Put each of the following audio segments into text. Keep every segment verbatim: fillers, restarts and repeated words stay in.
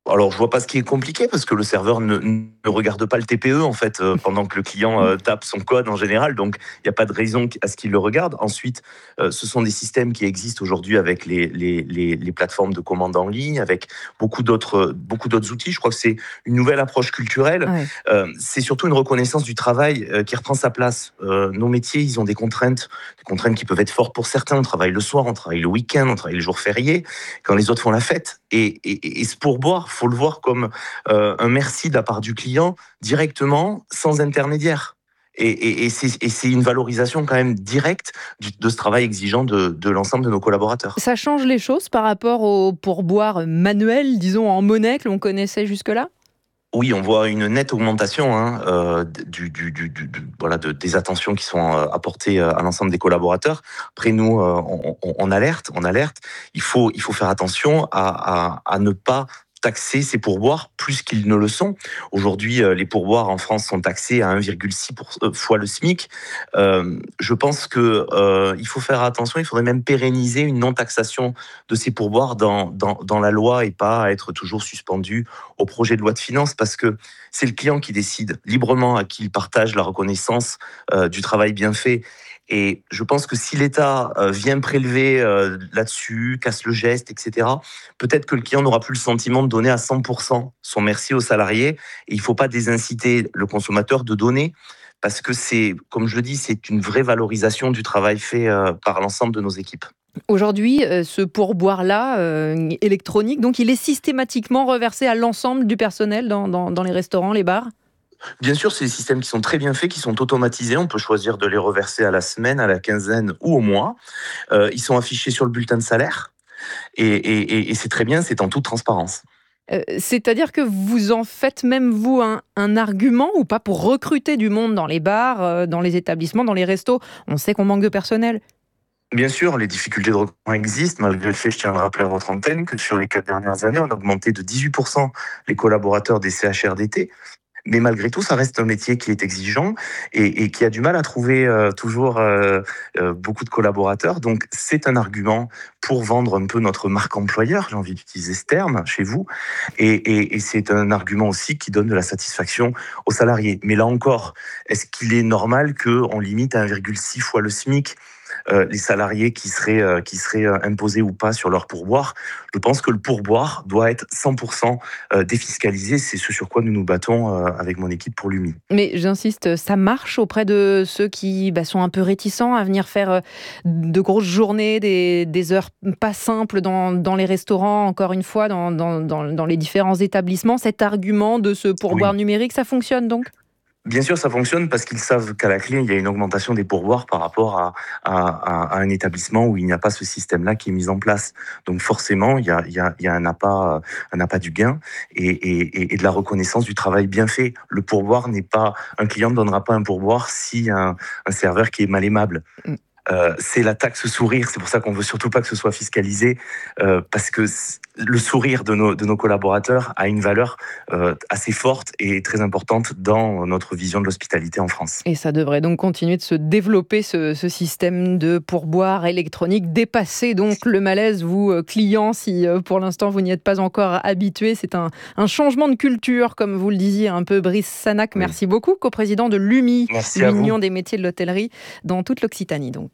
Alors, je vois pas ce qui est compliqué parce que le serveur ne, ne regarde pas le T P E en fait euh, pendant que le client euh, tape son code en général, donc il n'y a pas de raison à ce qu'il le regarde. Ensuite, euh, ce sont des systèmes qui existent aujourd'hui avec les, les, les, les plateformes de commande en ligne, avec beaucoup d'autres, beaucoup d'autres outils. Je crois que c'est une nouvelle approche culturelle. Ouais. Euh, c'est surtout une reconnaissance du travail euh, qui reprend sa place. Euh, nos métiers, ils ont des contraintes, des contraintes qui peuvent être fortes pour certains. On travaille le soir, on travaille le week-end, on travaille les jours fériés, quand les autres font la fête. Et, et, et ce pourboire, faut le voir comme euh, un merci de la part du client directement, sans intermédiaire. Et, et, et, c'est, et c'est une valorisation quand même directe du, de ce travail exigeant de, de l'ensemble de nos collaborateurs. Ça change les choses par rapport au pourboire manuel, disons en monnaie, que l'on connaissait jusque-là ? Oui, on voit une nette augmentation hein, euh, du, du, du, du, du, voilà, de, des attentions qui sont euh, apportées à l'ensemble des collaborateurs. Après, nous, euh, on, on, on alerte, on alerte. Il faut, il faut faire attention à, à, à ne pas taxer ces pourboires plus qu'ils ne le sont. Aujourd'hui, euh, les pourboires en France sont taxés à un virgule six fois le SMIC. Euh, je pense que euh, il faut faire attention. Il faudrait même pérenniser une non-taxation de ces pourboires dans, dans, dans la loi et pas être toujours suspendu au projet de loi de finances, parce que c'est le client qui décide librement à qui il partage la reconnaissance euh, du travail bien fait. Et je pense que si l'État euh, vient prélever euh, là-dessus, casse le geste, et cetera, peut-être que le client n'aura plus le sentiment de donner à cent pour cent son merci aux salariés. Et il ne faut pas désinciter le consommateur de donner, parce que c'est, comme je le dis, c'est une vraie valorisation du travail fait euh, par l'ensemble de nos équipes. Aujourd'hui, euh, ce pourboire-là, euh, électronique, donc il est systématiquement reversé à l'ensemble du personnel dans, dans, dans les restaurants, les bars ? Bien sûr, c'est des systèmes qui sont très bien faits, qui sont automatisés. On peut choisir de les reverser à la semaine, à la quinzaine ou au mois. Euh, ils sont affichés sur le bulletin de salaire. Et, et, et c'est très bien, c'est en toute transparence. Euh, c'est-à-dire que vous en faites même, vous, un, un argument ou pas pour recruter du monde dans les bars, euh, dans les établissements, dans les restos ? On sait qu'on manque de personnel. Bien sûr, les difficultés de recrutement existent, malgré le fait, je tiens à le rappeler à votre antenne, que sur les quatre dernières années, on a augmenté de dix-huit pour cent les collaborateurs des C H R D T. Mais malgré tout, ça reste un métier qui est exigeant et, et qui a du mal à trouver euh, toujours euh, euh, beaucoup de collaborateurs. Donc, c'est un argument pour vendre un peu notre marque employeur, j'ai envie d'utiliser ce terme, chez vous. Et, et, et c'est un argument aussi qui donne de la satisfaction aux salariés. Mais là encore, est-ce qu'il est normal qu'on limite à un virgule six fois le SMIC Euh, les salariés qui seraient, euh, qui seraient euh, imposés ou pas sur leur pourboire? Je pense que le pourboire doit être cent pour cent euh, défiscalisé. C'est ce sur quoi nous nous battons euh, avec mon équipe pour l'U M I. Mais j'insiste, ça marche auprès de ceux qui bah, sont un peu réticents à venir faire euh, de grosses journées, des, des heures pas simples dans, dans les restaurants, encore une fois, dans, dans, dans, dans les différents établissements. Cet argument de ce pourboire Oui. numérique, ça fonctionne donc ? Bien sûr, ça fonctionne parce qu'ils savent qu'à la clé, il y a une augmentation des pourboires par rapport à, à, à un établissement où il n'y a pas ce système-là qui est mis en place. Donc forcément, il y a, il y a, il y a un appât, un appât du gain et, et, et de la reconnaissance du travail bien fait. Le pourboire n'est pas... Un client ne donnera pas un pourboire si un, un serveur qui est mal aimable. Mm. Euh, c'est la taxe sourire, c'est pour ça qu'on veut surtout pas que ce soit fiscalisé, euh, parce que le sourire de nos, de nos collaborateurs a une valeur euh, assez forte et très importante dans notre vision de l'hospitalité en France. Et ça devrait donc continuer de se développer, ce, ce système de pourboire électronique, dépasser donc le malaise, vous, euh, clients, si euh, pour l'instant vous n'y êtes pas encore habitués. C'est un, un changement de culture, comme vous le disiez un peu, Brice Sanac. Oui. Merci beaucoup, coprésident de l'U M I, Merci l'Union des métiers de l'hôtellerie, dans toute l'Occitanie donc.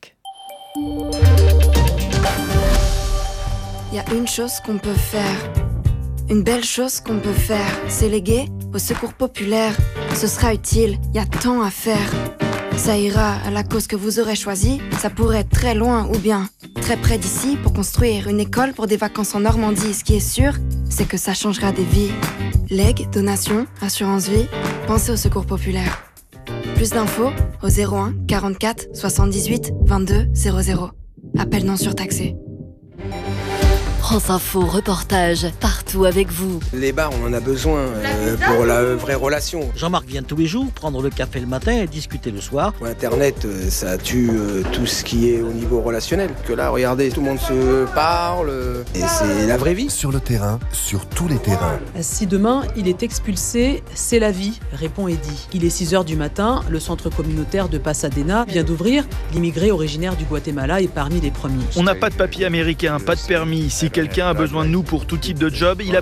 Il y a une chose qu'on peut faire, une belle chose qu'on peut faire, c'est léguer au secours populaire. Ce sera utile, il y a tant à faire. Ça ira à la cause que vous aurez choisie, ça pourrait être très loin ou bien très près d'ici pour construire une école pour des vacances en Normandie. Ce qui est sûr, c'est que ça changera des vies. Legs, donations, assurance vie, pensez au secours populaire. Plus d'infos au zéro un quarante-quatre soixante-dix-huit vingt-deux zéro zéro. Appel non surtaxé. France Info, reportage, partout avec vous. Les bars, on en a besoin euh, pour la vraie relation. Jean-Marc vient tous les jours prendre le café le matin et discuter le soir. Internet, euh, ça tue euh, tout ce qui est au niveau relationnel. Que là, regardez, tout le monde se parle euh, et c'est la vraie vie. Sur le terrain, sur tous les terrains. Si demain, il est expulsé, c'est la vie, répond Eddy. Il est six heures du matin, le centre communautaire de Pasadena vient d'ouvrir. L'immigré originaire du Guatemala est parmi les premiers. On n'a pas de papier américain, pas de permis. Si quelqu'un a besoin de nous pour tout type de job, il a